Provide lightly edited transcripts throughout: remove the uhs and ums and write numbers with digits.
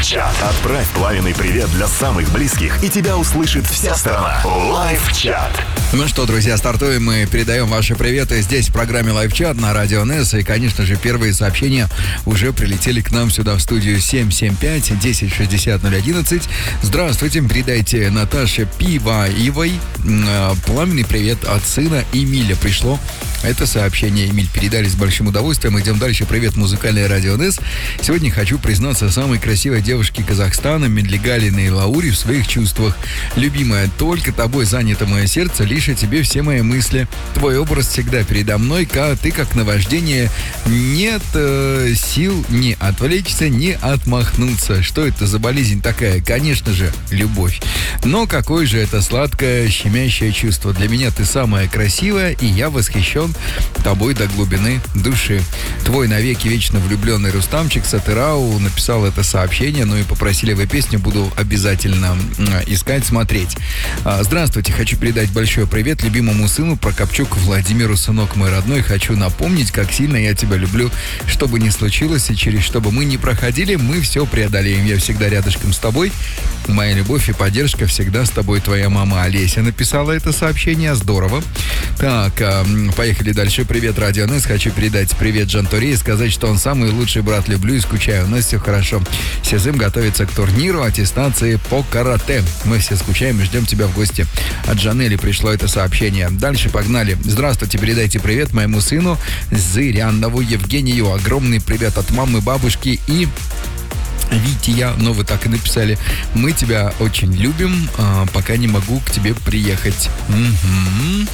Лайв-чат. Отправь пламенный привет для самых близких, и тебя услышит вся страна. Лайв-чат. Ну что, друзья, стартуем. Мы передаем ваши приветы здесь в программе Лайв-чат на Радио НС. И, конечно же, первые сообщения уже прилетели к нам сюда в студию 775-1060-011. Здравствуйте, передайте Наташе Пиваевой пламенный привет от сына Эмиля. Пришло это сообщение. Эмиль, передали с большим удовольствием. Идем дальше. Привет, музыкальное Радио НС. Сегодня хочу признаться самой красивой девушке Казахстана, Медлигалиной Лаури, в своих чувствах. Любимая, только тобой занято мое сердце, лишь о тебе все мои мысли. Твой образ всегда передо мной, ты как наваждение. Нет сил ни отвлечься, ни отмахнуться. Что это за болезнь такая? Конечно же, любовь. Но какое же это сладкое, щемящее чувство. Для меня ты самая красивая, и я восхищен тобой до глубины души. Твой навеки вечно влюбленный Рустамчик Сатырау написал это сообщение, ну и попросили вы песню, буду обязательно искать, смотреть. Здравствуйте, хочу передать большой привет любимому сыну Прокопчук Владимиру, сынок мой родной. Хочу напомнить, как сильно я тебя люблю. Что бы ни случилось и через что бы мы ни проходили, мы все преодолеем. Я всегда рядышком с тобой. Моя любовь и поддержка всегда с тобой. Твоя мама Олеся написала это сообщение. Здорово. Так, поехали дальше. Привет, Радио НС. Хочу передать привет Жантуре и сказать, что он самый лучший брат. Люблю и скучаю. У нас все хорошо. Сезым готовится к турниру аттестации по карате. Мы все скучаем и ждем тебя в гости. От Жанели пришло это сообщение. Дальше погнали. Здравствуйте, передайте привет моему сыну Зырянову Евгению. Огромный привет от мамы, бабушки и Вития, но вы так и написали. Мы тебя очень любим, пока не могу к тебе приехать. Угу.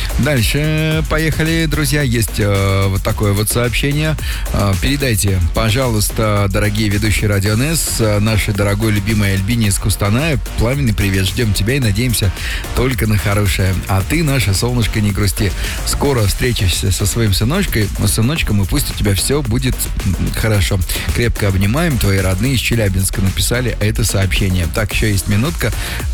Дальше поехали, друзья. Есть вот такое вот сообщение. Передайте, пожалуйста, дорогие ведущие Радио НС, нашей дорогой любимой Альбине из Кустаная, пламенный привет. Ждем тебя и надеемся только на хорошее. А ты, наше солнышко, не грусти. Скоро встретишься со своим сыночком, и пусть у тебя все будет хорошо. Крепко обнимаем, твои родные из Челябинска написали это сообщение. Так, еще есть минутка,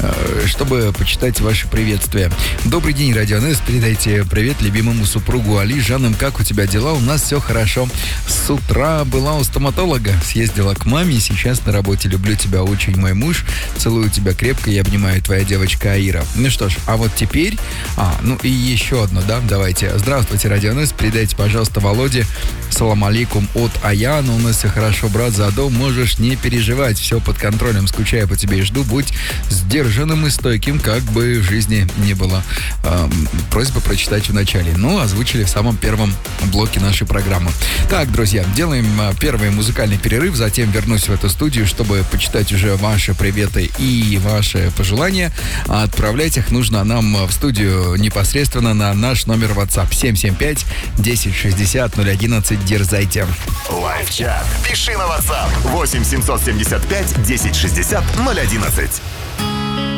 чтобы почитать ваши приветствия. Добрый день, Радио НС. Передайте привет любимому супругу Али. Жанам, как у тебя дела? У нас все хорошо. С утра была у стоматолога, съездила к маме и сейчас на работе. Люблю тебя очень, мой муж. Целую тебя крепко и обнимаю, твоя девочка Аира. Ну что ж, а вот теперь... ну и еще одно, да? Давайте. Здравствуйте, Радио НС. Передайте, пожалуйста, Володе салам алейкум от Аяна. У нас все хорошо, брат, за дом можешь не переживать, все под контролем, скучаю по тебе и жду, будь сдержанным и стойким, как бы в жизни не было. Просьба прочитать в начале. Ну, озвучили в самом первом блоке нашей программы. Так, друзья, делаем первый музыкальный перерыв, затем вернусь в эту студию, чтобы почитать уже ваши приветы и ваши пожелания. Отправлять их нужно нам в студию непосредственно на наш номер WhatsApp 775-1060-011. Дерзайте. Лайв-чат. Пиши на WhatsApp 8 775 1060 011.